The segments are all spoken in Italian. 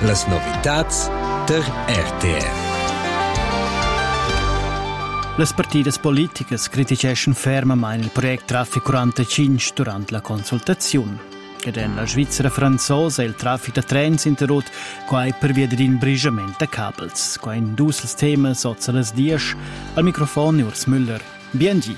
Las novitats der RTR. Le partidas politiche criticheschen fermamente il progetto Traffic 45 durante la consultazione. Ed in la Svizzera franzosa il traffico di treni interrotto quai per via dell'imbrigamento di cabels. Qua in dus tema sotto le 10 al microfono Urs Müller. BNG.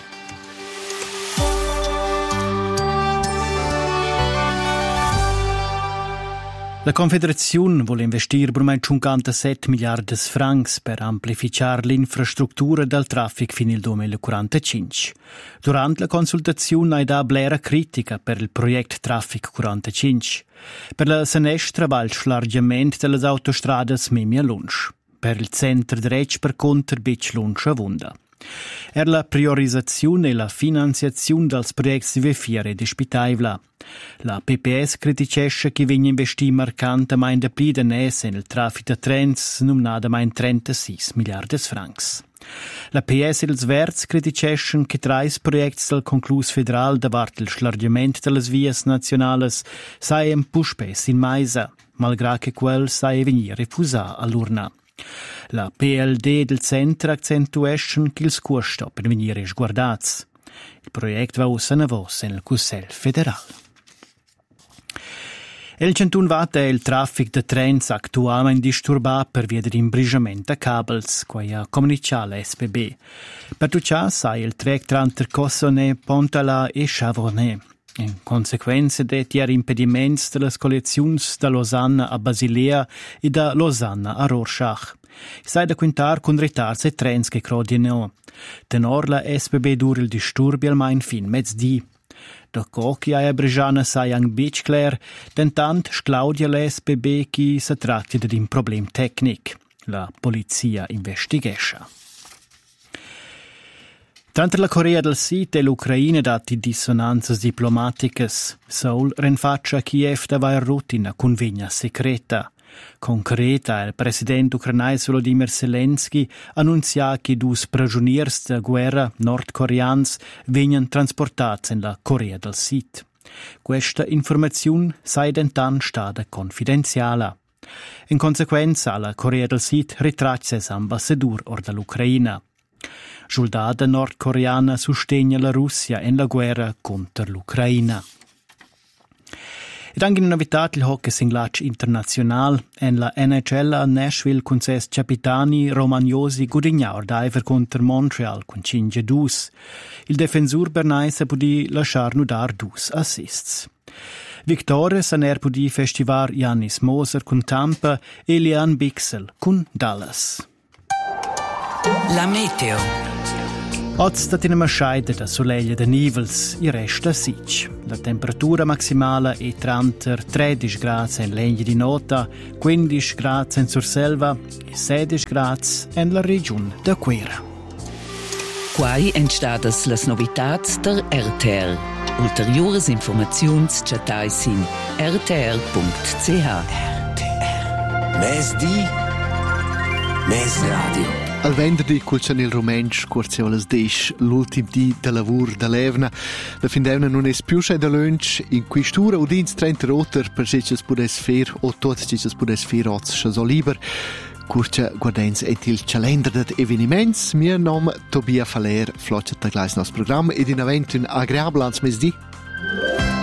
La Confederazione vuole investire per 57 miliardi di francs per amplificare l'infrastruttura del traffico fino al 2045. Durante la consultazione hai dato blera critica per il progetto Traffic 45. Per la senestra va il slargamento delle autostrade Mimia Lunch. Per il centro dretto per conto Bic Lunch a Vunda. La priorizzazione e la finanziazione dels progetti di fiere di Spitaivla. La PPS criticesce che viene investito marcantemente più di nesse nel traffico di treni, nominatamente 36 miliardi di francs. La PS e ils Verts criticesce che tra i progetti del concluso federale davart il slargamento delle vie nazionali sai un po' spesso in maisa, malgrado che quel sai venire refusato all'urna. La PLD del centro accentuesce che il costo per venire sguardati. Il progetto va usa una voce nel Consiglio federale. Il 101 watt è il traffico di treni attualmente disturbato per via dell'imbrigamento a cabels, come ha comunicato la SBB. Per tutto ciò, sai il trek tra Cossonay, Pontala e Chavronay. In conseguenza dei impedimenti delle collezioni da Losanna a Basilea e da Losanna a Rorschach. Sai da quintare con ritardi e treni che crodino. Tenor la SBB dura il disturbo almeno fin mezz'dì. Da cocchi a Bregiana sai anche bic clar, tentant Claudia la SBB che si tratta di un problema tecnico. La polizia investigesce. Tanto la Corea del Sud e l'Ucraina dati dissonanze diplomatiche, Seoul rinfaccia Kiev da vai rutina convegna segreta. Concreta, il presidente ucrainese Volodymyr Zelensky annunzia che due prigionieri di guerra nordcoreani vengono trasportati nella Corea del Sud. Questa informazione sei dentan stata confidenziale. In conseguenza, la Corea del Sud ritraccia l'ambasciatore or dall'Ucraina. Soldati nordcoreana sostegna la Russia nella guerra contro l'Ucraina. Ed anche in novità il hockey singlac internazionale en la NHL a Nashville con ses capitani romagnosi gudignaur d'aiver contro Montreal con 5-2. Il difensor bernaise pudi lasciar nudar 2 assists. Victoria saner pudi festivar Giannis Moser con Tampa e Lian Bixel con Dallas. La meteo. Oggi sta in una scheida da soleglia de nivels, il resta sic. La temperatura maximale è 13 gradi in legna di nota, 15 gradi in Surselva e 16 gradi in la regione da Quera. Quai entstadas las novitats der RTR. Ulteriores informaziuns chatais in rtr.ch. RTR. Mes di, mes radio. Al venerdì col Chanel Romensch corse alle 10 l'ultimo dì del lavoro da Levna. La fin d'evna non è più c'è da lunch in quest'ora o dins 30 roter per se ci potesse fare o tutti ci potesse fare oggi so liber. Curce guardens et il calendar de eveniments. Mio nome Tobia Faller, floccia da gleich nos Programm ed in avent un agreabel ans mesdi.